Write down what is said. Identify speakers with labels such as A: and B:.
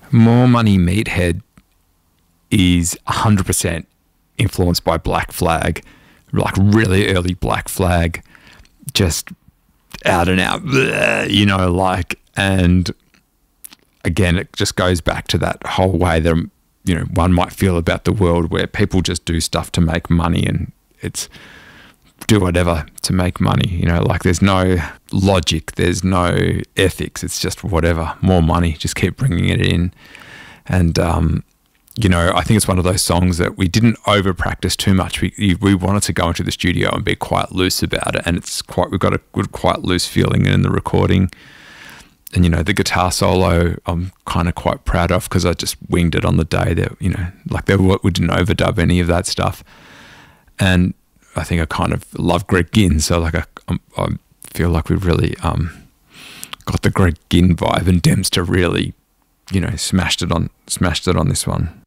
A: More Money Meathead is 100% influenced by Black Flag, like really early Black Flag, just out and out, you know, like, and again, it just goes back to that whole way that, you know, one might feel about the world where people just do stuff to make money, and it's do whatever to make money, you know, like there's no logic, there's no ethics, it's just whatever, more money, just keep bringing it in. And, you know, I think it's one of those songs that we didn't over practice too much. We wanted to go into the studio and be quite loose about it, and we've got a good, quite loose feeling in the recording. And, you know, the guitar solo I'm kind of quite proud of because I just winged it on the day that, you know, like we didn't overdub any of that stuff. And I think I kind of love Greg Ginn, so like I feel like we've really got the Greg Ginn vibe, and Dempster really, you know, smashed it on this one.